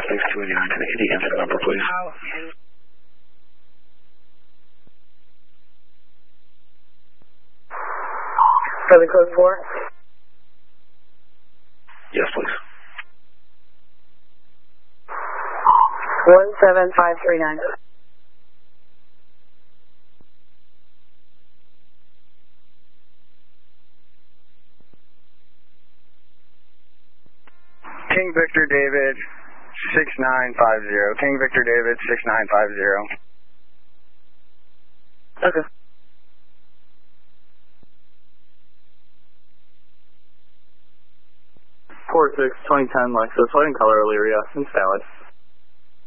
629 and the engine number, please. Southern Code 4? Yes, please. 17539. King Victor David 6950. King Victor David 6950. Okay. 46 2010 Lexus, white in color, Elyria, invalid.